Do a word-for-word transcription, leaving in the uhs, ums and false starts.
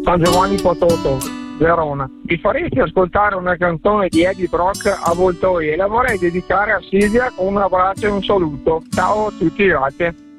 San Giovanni Pototo, Verona. Mi faresti ascoltare una canzone di Eddie Brock, Avvoltoi, e la vorrei dedicare a Silvia con un abbraccio e un saluto. Ciao a tutti, grazie.